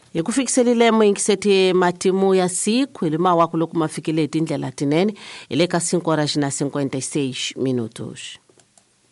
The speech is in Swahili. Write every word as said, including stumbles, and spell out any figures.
Ikufikisele mwingiseti matimu ya siku ilima wakulo kumafikile tindlela tinene ile ka cinco horas na cinquenta e seis minutos.